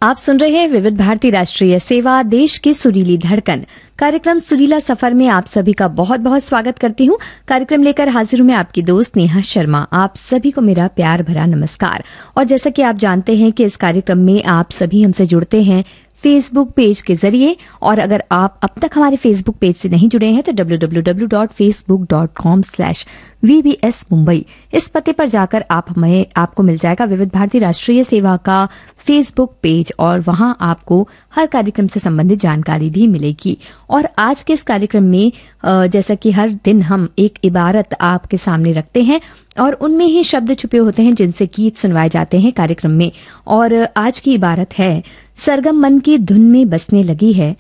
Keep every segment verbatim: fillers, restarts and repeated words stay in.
आप सुन रहे हैं विविध भारती राष्ट्रीय सेवा, देश की सुरीली धड़कन। कार्यक्रम सुरीला सफर में आप सभी का बहुत बहुत स्वागत करती हूँ। कार्यक्रम लेकर हाजिर हूँ मैं आपकी दोस्त नेहा शर्मा। आप सभी को मेरा प्यार भरा नमस्कार। और जैसा कि आप जानते हैं कि इस कार्यक्रम में आप सभी हमसे जुड़ते हैं फेसबुक पेज के जरिए, और अगर आप अब तक हमारे फेसबुक पेज से नहीं जुड़े हैं तो W W W dot Facebook dot com slash we B S Mumbai इस पते पर जाकर आप हमें आपको मिल जाएगा विविध भारती राष्ट्रीय सेवा का फेसबुक पेज, और वहां आपको हर कार्यक्रम से संबंधित जानकारी भी मिलेगी। और आज के इस कार्यक्रम में जैसा कि हर दिन हम एक इबारत आपके सामने रखते हैं और उनमें ही शब्द छुपे होते हैं जिनसे गीत सुनवाए जाते हैं कार्यक्रम में। और आज की इबारत है, सरगम मन की धुन में बसने लगी है।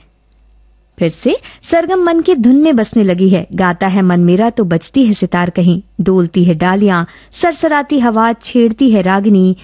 फिर से, सरगम मन की धुन में बसने लगी है, गाता है मन मेरा तो बजती है सितार कहीं, डोलती है डालियां, सरसराती हवा छेड़ती है रागिनी,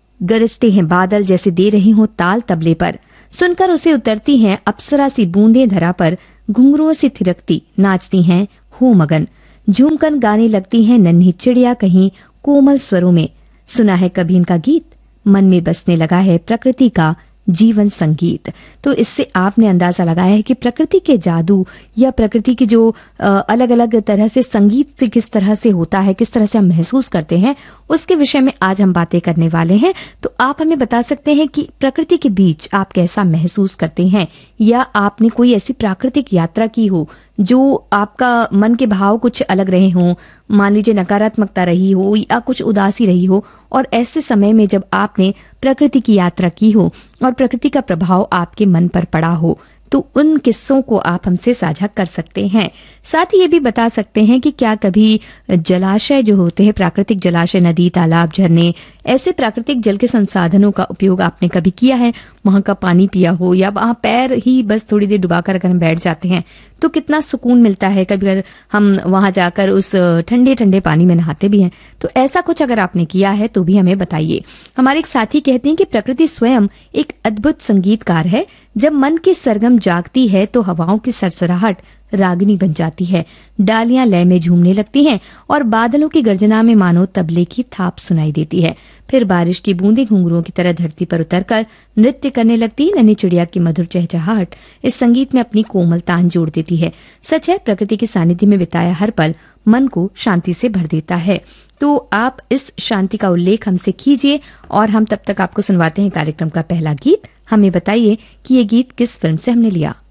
गरजते हैं बादल जैसे दे रही हो ताल तबले पर, सुनकर उसे उतरती हैं अप्सरा सी बूंदें धरा पर, घुंघरुओं से थिरकती नाचती हैं हो मगन, झूमकर गाने लगती हैं नन्ही चिड़िया कहीं कोमल स्वरों में, सुना है कभी इनका गीत, मन में बसने लगा है प्रकृति का जीवन संगीत। तो इससे आपने अंदाजा लगाया है कि प्रकृति के जादू या प्रकृति की जो अलग अलग तरह से संगीत किस तरह से होता है, किस तरह से हम महसूस करते हैं, उसके विषय में आज हम बातें करने वाले हैं। तो आप हमें बता सकते हैं कि प्रकृति के बीच आप कैसा महसूस करते हैं, या आपने कोई ऐसी प्राकृतिक यात्रा की हो जो आपका मन के भाव कुछ अलग रहे हों, मान लीजिए नकारात्मकता रही हो या कुछ उदासी रही हो, और ऐसे समय में जब आपने प्रकृति की यात्रा की हो और प्रकृति का प्रभाव आपके मन पर पड़ा हो, तो उन किस्सों को आप हमसे साझा कर सकते हैं। साथ ही ये भी बता सकते हैं कि क्या कभी जलाशय जो होते हैं, प्राकृतिक जलाशय, नदी, तालाब, झरने, ऐसे प्राकृतिक जल के संसाधनों का उपयोग आपने कभी किया है, वहां का पानी पिया हो, या वहां पैर ही बस थोड़ी देर डुबाकर अगर हम बैठ जाते हैं तो कितना सुकून मिलता है। कभी अगर हम वहां जाकर उस ठंडे ठंडे पानी में नहाते भी हैं, तो ऐसा कुछ अगर आपने किया है तो भी हमें बताइए। हमारे एक साथी कहते हैं कि प्रकृति स्वयं एक अद्भुत संगीतकार है, जब मन की सरगम जागती है तो हवाओं की सरसराहट रागिनी बन जाती है, डालियां लय में झूमने लगती हैं और बादलों की गर्जना में मानो तबले की थाप सुनाई देती है। फिर बारिश की बूंदें घुंघरुओं की तरह धरती पर उतरकर नृत्य करने लगती है। नन्ही चिड़िया की मधुर चहचहाहट इस संगीत में अपनी कोमल तान जोड़ देती है। सच है, प्रकृति के सानिध्य में बिताया हर पल मन को शांति से भर देता है। तो आप इस शांति का उल्लेख हमसे कीजिए, और हम तब तक आपको सुनवाते हैं कार्यक्रम का पहला गीत। हमें बताइए कि ये गीत किस फिल्म से हमने लिया।